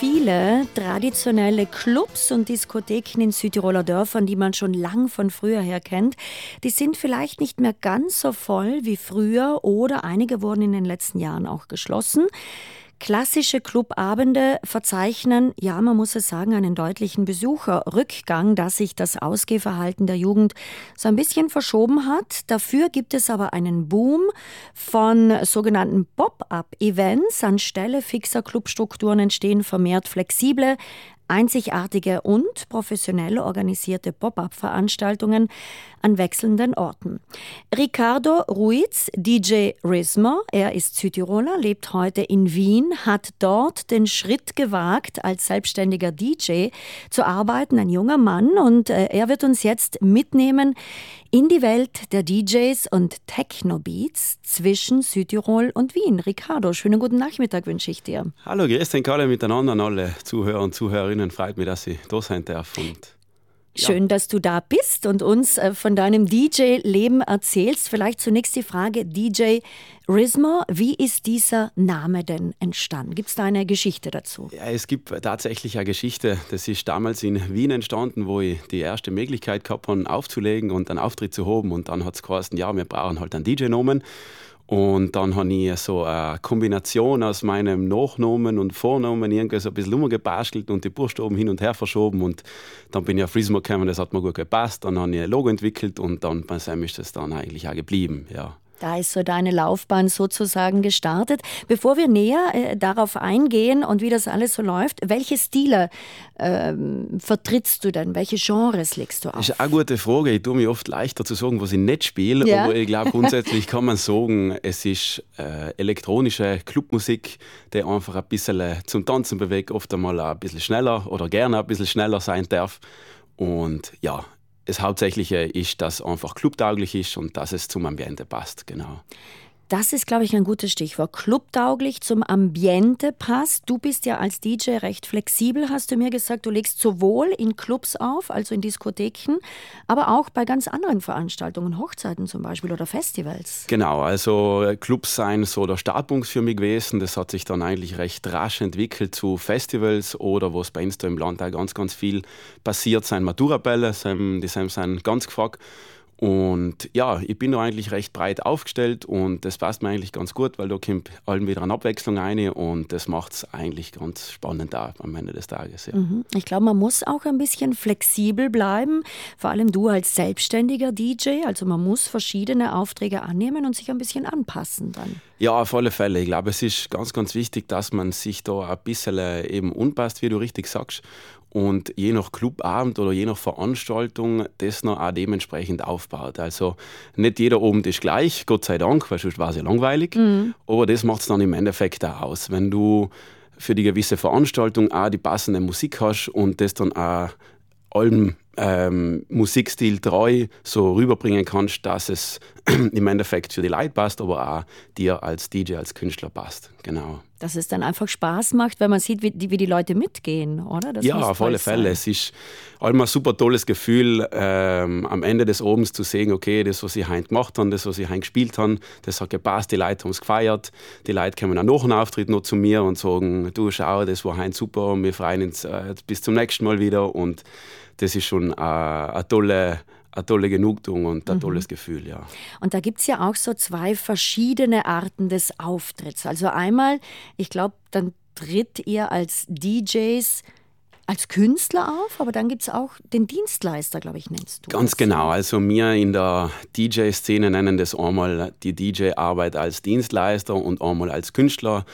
viele traditionelle Clubs und Diskotheken in Südtiroler Dörfern, die man schon lang von früher her kennt. Die sind vielleicht nicht mehr ganz so voll wie früher oder einige wurden in den letzten Jahren auch geschlossen. Klassische Clubabende verzeichnen, ja, man muss es sagen, einen deutlichen Besucherrückgang, da sich das Ausgehverhalten der Jugend so ein bisschen verschoben hat. Dafür gibt es aber einen Boom von sogenannten Pop-up-Events. Anstelle fixer Clubstrukturen entstehen vermehrt flexible, einzigartige und professionell organisierte Pop-up-Veranstaltungen an wechselnden Orten. Ricardo Ruiz, DJ Rizmo, er ist Südtiroler, lebt heute in Wien, hat dort den Schritt gewagt, als selbstständiger DJ zu arbeiten, ein junger Mann, und er wird uns jetzt mitnehmen in die Welt der DJs und Techno-Beats zwischen Südtirol und Wien. Ricardo, schönen guten Nachmittag wünsche ich dir. Hallo, grüß euch alle miteinander, an alle Zuhörer und Zuhörerinnen. Freut mich, dass ich da sein darf. Schön, dass du da bist und uns von deinem DJ-Leben erzählst. Vielleicht zunächst die Frage, DJ Rizmo, wie ist dieser Name denn entstanden? Gibt es da eine Geschichte dazu? Ja, es gibt tatsächlich eine Geschichte. Das ist damals in Wien entstanden, wo ich die erste Möglichkeit gehabt habe, aufzulegen und einen Auftritt zu haben. Und dann hat es geheißen, ja, wir brauchen halt einen DJ-Namen. Und dann habe ich so eine Kombination aus meinem Nachnamen und Vornamen irgendwie so ein bisschen rumgebastelt und die Buchstaben hin und her verschoben. Und dann bin ich auf Rizmo gekommen, das hat mir gut gepasst. Dann habe ich ein Logo entwickelt und dann bei Sam ist das dann eigentlich auch geblieben. Ja. Da ist so deine Laufbahn sozusagen gestartet. Bevor wir näher darauf eingehen und wie das alles so läuft, welche Stile vertrittst du denn? Welche Genres legst du auf? Das ist eine gute Frage. Ich tue mich oft leichter zu sagen, was ich nicht spiele. Ja. Aber ich glaube, grundsätzlich kann man sagen, es ist elektronische Clubmusik, die einfach ein bisschen zum Tanzen bewegt, oft einmal ein bisschen schneller oder gerne ein bisschen schneller sein darf. Und ja, das Hauptsächliche ist, dass es einfach clubtauglich ist und dass es zum Ambiente passt, genau. Das ist, glaube ich, ein gutes Stichwort. Clubtauglich, zum Ambiente passt. Du bist ja als DJ recht flexibel, hast du mir gesagt. Du legst sowohl in Clubs auf, also in Diskotheken, aber auch bei ganz anderen Veranstaltungen, Hochzeiten zum Beispiel oder Festivals. Genau, also Clubs seien so der Startpunkt für mich gewesen. Das hat sich dann eigentlich recht rasch entwickelt zu Festivals oder was bei uns da im Land auch ganz, ganz viel passiert, sind Matura-Bälle, die sind ganz gefragt. Und ja, ich bin da eigentlich recht breit aufgestellt und das passt mir eigentlich ganz gut, weil da kommt allem wieder eine Abwechslung rein und das macht es eigentlich ganz spannend da am Ende des Tages. Ja. Ich glaube, man muss auch ein bisschen flexibel bleiben, vor allem du als selbstständiger DJ, also man muss verschiedene Aufträge annehmen und sich ein bisschen anpassen dann. Ja, auf alle Fälle. Ich glaube, es ist ganz, ganz wichtig, dass man sich da ein bisschen eben anpasst, wie du richtig sagst. Und je nach Clubabend oder je nach Veranstaltung das noch auch dementsprechend aufbaut. Also nicht jeder Abend ist gleich, Gott sei Dank, weil sonst war es ja langweilig. Aber das macht es dann im Endeffekt auch aus. Wenn du für die gewisse Veranstaltung auch die passende Musik hast und das dann auch allem Musikstil treu so rüberbringen kannst, dass es im Endeffekt für die Leute passt, aber auch dir als DJ, als Künstler passt. Genau. Dass es dann einfach Spaß macht, weil man sieht, wie die Leute mitgehen, oder? Das ja, auf alle Fälle. Es ist ein super tolles Gefühl, am Ende des Abends zu sehen, okay, das, was ich heute gemacht habe, das, was ich heute gespielt habe, das hat gepasst, die Leute haben es gefeiert. Die Leute kommen auch nach dem Auftritt noch zu mir und sagen, du, schau, das war heute super, wir freuen uns bis zum nächsten Mal wieder. Und das ist schon eine tolle Genugtuung und ein tolles Gefühl, ja. Und da gibt es ja auch so zwei verschiedene Arten des Auftritts. Also einmal, ich glaube, dann tritt ihr als DJs als Künstler auf, aber dann gibt es auch den Dienstleister, glaube ich, nennst du. Ganz genau. Also wir in der DJ-Szene nennen das einmal die DJ-Arbeit als Dienstleister und einmal als Künstler.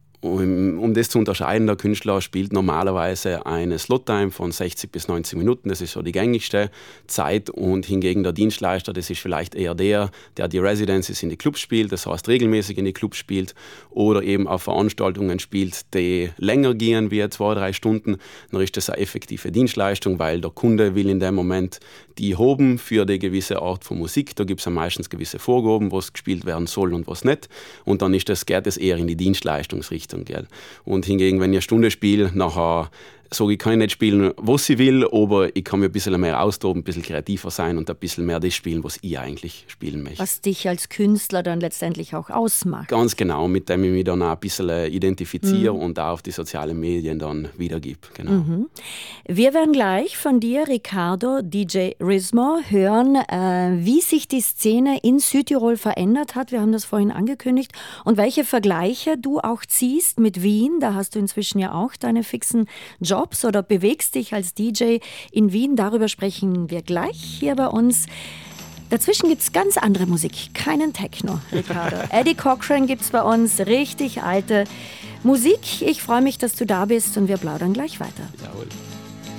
Um das zu unterscheiden, der Künstler spielt normalerweise eine Slot-Time von 60 bis 90 Minuten, das ist so die gängigste Zeit, und hingegen der Dienstleister, das ist vielleicht eher der die Residencies in die Clubs spielt, das heißt regelmäßig in die Clubs spielt oder eben auf Veranstaltungen spielt, die länger gehen wie 2-3 Stunden, dann ist das eine effektive Dienstleistung, weil der Kunde will in dem Moment die haben für die gewisse Art von Musik, da gibt es ja meistens gewisse Vorgaben, was gespielt werden soll und was nicht, und dann geht es eher in die Dienstleistungsrichtung. Gell? Und hingegen, wenn ich eine Stunde spiele, nachher sage ich, kann ich nicht spielen, was ich will, aber ich kann mir ein bisschen mehr austoben, ein bisschen kreativer sein und ein bisschen mehr das spielen, was ich eigentlich spielen möchte. Was dich als Künstler dann letztendlich auch ausmacht. Ganz genau, mit dem ich mich dann auch ein bisschen identifiziere und auch auf die sozialen Medien dann wiedergebe. Genau. Wir werden gleich von dir, Ricardo, DJ Rizmo, hören, wie sich die Szene in Südtirol verändert hat. Wir haben das vorhin angekündigt. Und welche Vergleiche du auch ziehst mit Wien. Da hast du inzwischen ja auch deine fixen Jobs oder bewegst dich als DJ in Wien. Darüber sprechen wir gleich hier bei uns. Dazwischen gibt es ganz andere Musik, keinen Techno, Ricardo. Eddie Cochran gibt es bei uns, richtig alte Musik. Ich freue mich, dass du da bist und wir plaudern gleich weiter. Jawohl.